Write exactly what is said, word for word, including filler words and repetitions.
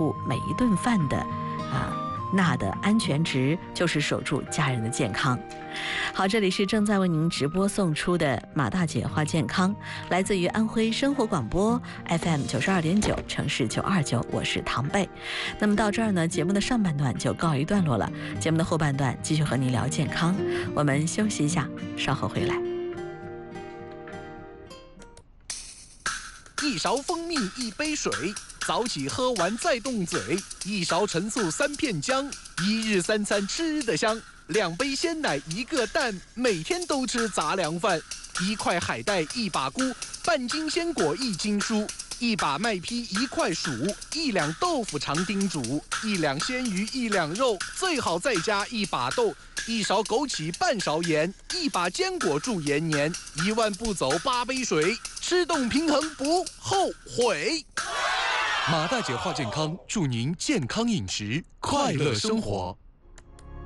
护每一顿饭的啊钠的安全值，就是守住家人的健康。好，这里是正在为您直播送出的马大姐话健康，来自于安徽生活广播 F M 九十二点九，城市九二九，我是唐贝。那么到这儿呢，节目的上半段就告一段落了，节目的后半段继续和您聊健康。我们休息一下，稍后回来。 一勺蜂蜜一杯水，早起喝完再动嘴，一勺陈醋三片姜，一日三餐吃得香。两杯鲜奶一个蛋，每天都吃杂粮饭。一块海带一把菇，半斤鲜果一斤蔬，一把麦坯一块薯，一两豆腐常叮嘱，一两鲜鱼一两肉，最好再加一把豆，一勺枸杞半勺盐，一把坚果助延年，一万步走八杯水，吃动平衡不后悔。马大姐话健康，祝您健康饮食，快乐生活。